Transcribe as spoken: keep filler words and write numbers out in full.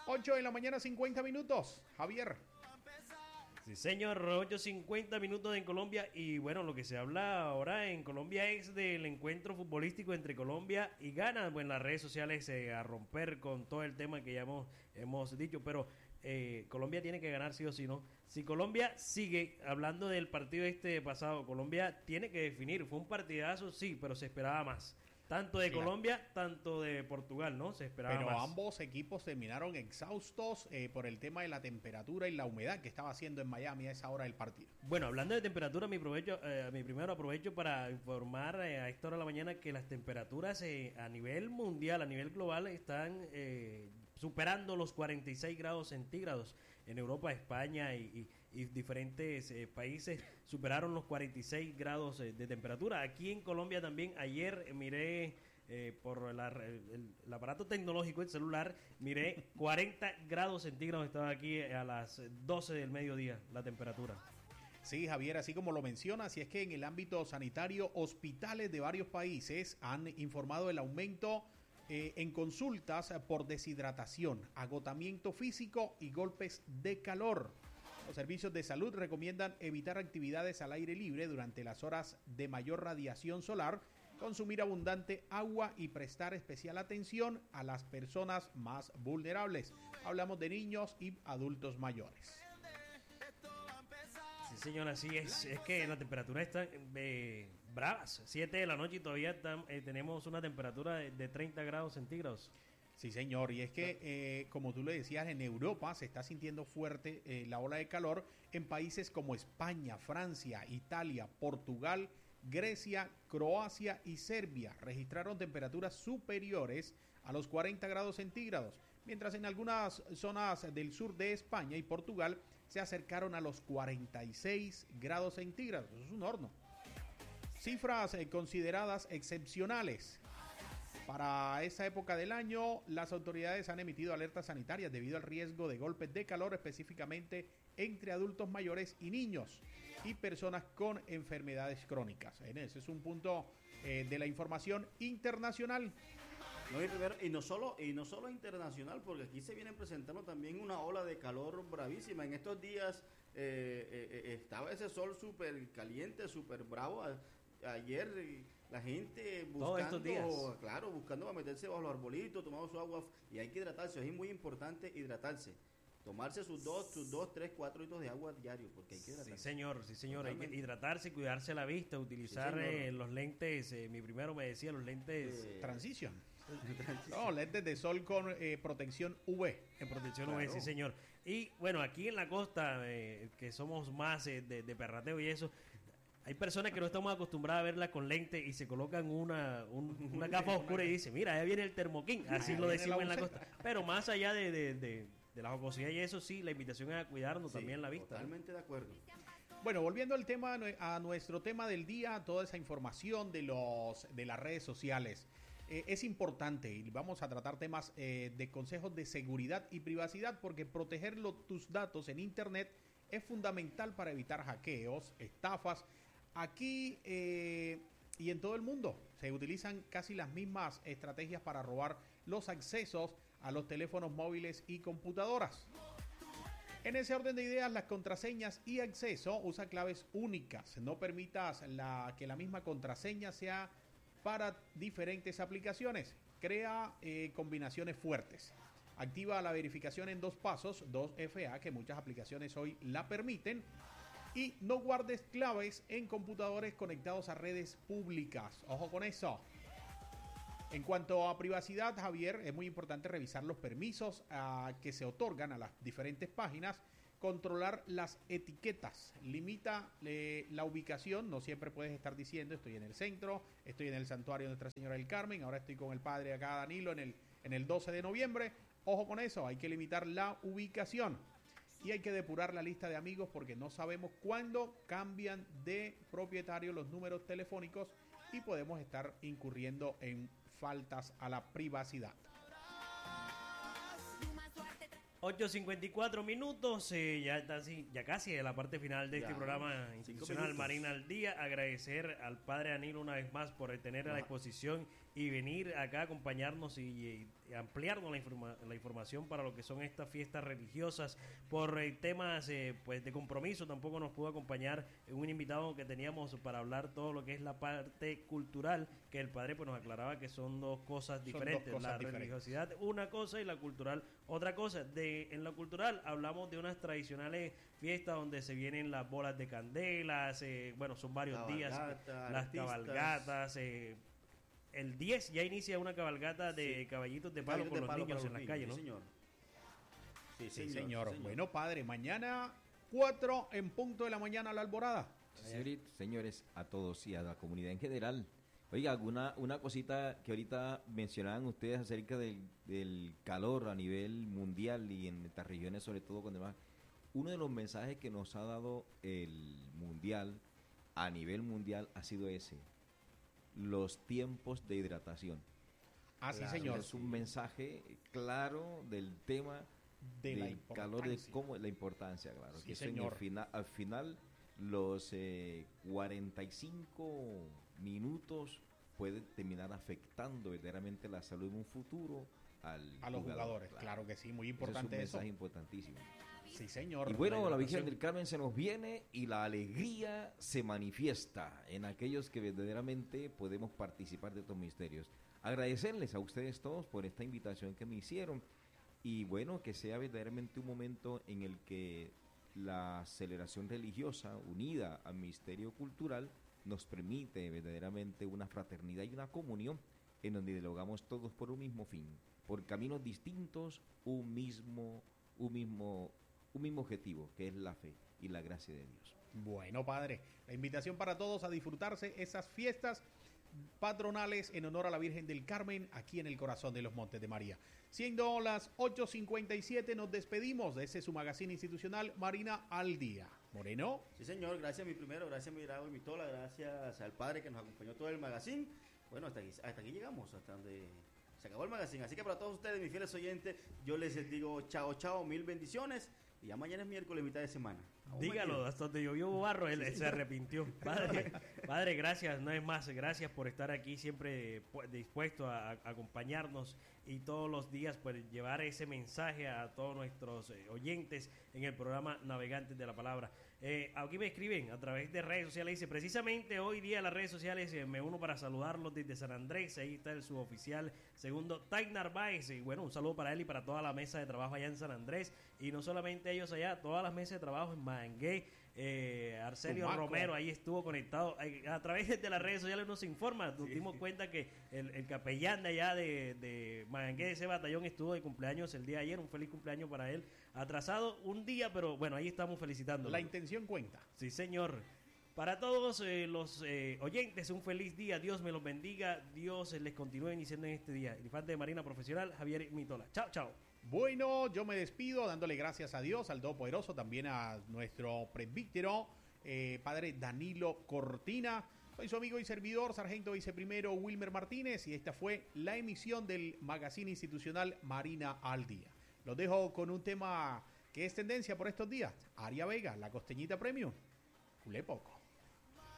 ocho de la mañana, cincuenta minutos. Javier. Sí, señor, ocho cincuenta minutos en Colombia. Y bueno, lo que se habla ahora en Colombia es del encuentro futbolístico entre Colombia y Ghana. Bueno, las redes sociales eh, a romper con todo el tema que ya hemos, hemos dicho, pero eh, Colombia tiene que ganar sí o sí, ¿no? Si Colombia sigue hablando del partido este pasado, Colombia tiene que definir. Fue un partidazo, sí, pero se esperaba más. Tanto de Claro. Colombia, tanto de Portugal, ¿no? Se esperaba Pero más. ambos equipos terminaron exhaustos eh, por el tema de la temperatura y la humedad que estaba haciendo en Miami a esa hora del partido. Bueno, hablando de temperatura, mi provecho, eh, mi primero aprovecho para informar eh, a esta hora de la mañana que las temperaturas eh, a nivel mundial, a nivel global, están eh, superando los cuarenta y seis grados centígrados. En Europa, España y, y, y diferentes eh, países superaron los cuarenta y seis grados eh, de temperatura. Aquí en Colombia también, ayer eh, miré eh, por la, el, el aparato tecnológico, el celular, miré cuarenta grados centígrados, estaba aquí a las doce del mediodía la temperatura. Sí, Javier, así como lo mencionas, y es que en el ámbito sanitario, hospitales de varios países han informado el aumento eh, en consultas por deshidratación, agotamiento físico y golpes de calor. Los servicios de salud recomiendan evitar actividades al aire libre durante las horas de mayor radiación solar, consumir abundante agua y prestar especial atención a las personas más vulnerables. Hablamos de niños y adultos mayores. Sí, señora, así es. Es que la temperatura está eh, bravas. siete de la noche y todavía están, eh, tenemos una temperatura de, de treinta grados centígrados. Sí, señor, y es que, eh, como tú le decías, en Europa se está sintiendo fuerte eh, la ola de calor en países como España, Francia, Italia, Portugal, Grecia, Croacia y Serbia. Registraron temperaturas superiores a los cuarenta grados centígrados, mientras en algunas zonas del sur de España y Portugal se acercaron a los cuarenta y seis grados centígrados. Eso es un horno. Cifras eh, consideradas excepcionales. Para esa época del año, las autoridades han emitido alertas sanitarias debido al riesgo de golpes de calor, específicamente entre adultos mayores y niños y personas con enfermedades crónicas. Ese es un punto eh, de la información internacional. No, y, primero, y no solo y no solo internacional, porque aquí se viene presentando también una ola de calor bravísima. En estos días eh, eh, estaba ese sol súper caliente, súper bravo. Ayer la gente buscando, claro, buscando para meterse bajo los arbolitos, tomando su agua, y hay que hidratarse. Es muy importante hidratarse. Tomarse sus dos, sus dos, tres, cuatro litros de agua diario, porque hay que hidratarse. Sí, señor, sí, señor. Totalmente. Hay que hidratarse, cuidarse la vista, utilizar sí, eh, los lentes. Eh, mi primero me decía los lentes. Eh, Transition. No, lentes de sol con eh, protección U V. En protección claro. U V, sí, señor. Y bueno, aquí en la costa, eh, que somos más eh, de, de perrateo y eso. Hay personas que no estamos acostumbradas a verla con lente y se colocan una, un, una capa oscura y dicen, mira, ahí viene el termoquín. Así lo decimos en la costa. Pero más allá de, de, de, de la jocosidad y eso, sí, la invitación es a cuidarnos sí, también la vista. Totalmente de acuerdo. Bueno, volviendo al tema, a nuestro tema del día, toda esa información de, los, de las redes sociales. Eh, es importante y vamos a tratar temas eh, de consejos de seguridad y privacidad porque proteger lo, tus datos en Internet es fundamental para evitar hackeos, estafas. Aquí eh, y en todo el mundo se utilizan casi las mismas estrategias para robar los accesos a los teléfonos móviles y computadoras. En ese orden de ideas, las contraseñas y acceso usa claves únicas. No permitas la, que la misma contraseña sea para diferentes aplicaciones. Crea eh, combinaciones fuertes. Activa la verificación en dos pasos, dos F A, que muchas aplicaciones hoy la permiten. Y no guardes claves en computadores conectados a redes públicas. Ojo con eso. En cuanto a privacidad, Javier, es muy importante revisar los permisos uh, que se otorgan a las diferentes páginas. Controlar las etiquetas. Limita eh, la ubicación. No siempre puedes estar diciendo estoy en el centro, estoy en el santuario de Nuestra Señora del Carmen, ahora estoy con el padre acá Danilo en el, en el doce de noviembre. Ojo con eso, hay que limitar la ubicación. Y hay que depurar la lista de amigos porque no sabemos cuándo cambian de propietario los números telefónicos y podemos estar incurriendo en faltas a la privacidad. ocho cincuenta y cuatro minutos, eh, ya, está así, ya casi de la parte final de ya, este programa institucional Marina al Día. Agradecer al padre Danilo una vez más por tener no. a la disposición y venir acá a acompañarnos y, y ampliarnos la, informa, la información para lo que son estas fiestas religiosas. Por eh, temas eh, pues de compromiso tampoco nos pudo acompañar un invitado que teníamos para hablar todo lo que es la parte cultural, que el padre pues nos aclaraba que son dos cosas diferentes, dos cosas la diferentes. Religiosidad una cosa y la cultural otra cosa. De, en la cultural hablamos de unas tradicionales fiestas donde se vienen las bolas de candelas, eh, bueno, son varios Cabalgata, días, las artistas. cabalgatas, eh, el diez ya inicia una cabalgata de sí. caballitos de palo con de los palo niños en las calles, ¿no? Sí, señor. Sí, sí, señor, señor. señor. Bueno, padre, mañana cuatro en punto de la mañana a la alborada. Sí, señores, a todos y a la comunidad en general. Oiga, una, una cosita que ahorita mencionaban ustedes acerca del, del calor a nivel mundial y en estas regiones, sobre todo con demás. Uno de los mensajes que nos ha dado el mundial, a nivel mundial, ha sido ese. Los tiempos de hidratación. Ah, sí, claro, señor. Es un mensaje claro del tema de del calor, de cómo la importancia, claro. Sí, que señor. Al final, al final los eh, cuarenta y cinco minutos pueden terminar afectando verdaderamente la salud en un futuro al a los jugador, jugadores. Claro. claro que sí, muy importante eso. Es un mensaje eso. importantísimo. Sí, señor. Y bueno, la Virgen del Carmen se nos viene y la alegría se manifiesta en aquellos que verdaderamente podemos participar de estos misterios. Agradecerles a ustedes todos por esta invitación que me hicieron y bueno, que sea verdaderamente un momento en el que la celebración religiosa unida al misterio cultural nos permite verdaderamente una fraternidad y una comunión en donde dialogamos todos por un mismo fin, por caminos distintos, un mismo, un mismo un mismo objetivo, que es la fe y la gracia de Dios. Bueno, padre, la invitación para todos a disfrutarse esas fiestas patronales en honor a la Virgen del Carmen aquí en el corazón de los Montes de María. Siendo las ocho cincuenta y siete, nos despedimos de ese su magazine institucional Marina al Día. Moreno. Sí, señor, gracias mi primero, gracias mi Drago y mi Tola, gracias al padre que nos acompañó todo el magazine. Bueno, hasta aquí, hasta aquí llegamos, hasta donde se acabó el magazine. Así que para todos ustedes, mis fieles oyentes, yo les digo chao, chao, mil bendiciones. Y ya mañana es miércoles, mitad de semana. Vamos Dígalo, mañana. Hasta donde llovió barro, él, él se arrepintió. Padre, padre, gracias, no es más, gracias por estar aquí siempre dispuesto a, a acompañarnos y todos los días pues llevar ese mensaje a todos nuestros eh, oyentes en el programa Navegantes de la Palabra. Eh, aquí me escriben a través de redes sociales, dice, precisamente hoy día las redes sociales eh, me uno para saludarlos desde San Andrés, ahí está el suboficial segundo Tai Narváez, y bueno, un saludo para él y para toda la mesa de trabajo allá en San Andrés, y no solamente ellos allá, todas las mesas de trabajo en Mangué, eh, Arcelio Tumaco. Romero ahí estuvo conectado, eh, a través de las redes sociales nos informa, nos sí. dimos cuenta que el, el capellán de allá de, de Mangué, de ese batallón, estuvo de cumpleaños el día de ayer, un feliz cumpleaños para él, atrasado un día, pero bueno, ahí estamos felicitándolo. La intención cuenta. Sí, señor. Para todos eh, los eh, oyentes, un feliz día. Dios me los bendiga. Dios les continúe iniciando en este día. El infante de Marina Profesional, Javier Mitola. Chao, chao. Bueno, yo me despido dándole gracias a Dios, al Todopoderoso, también a nuestro presbítero, eh, padre Danilo Cortina. Soy su amigo y servidor, sargento viceprimero Wilmer Martínez, y esta fue la emisión del magazine institucional Marina al Día. Los dejo con un tema que es tendencia por estos días. Aria Vega, La Costeñita Premium. Culé poco.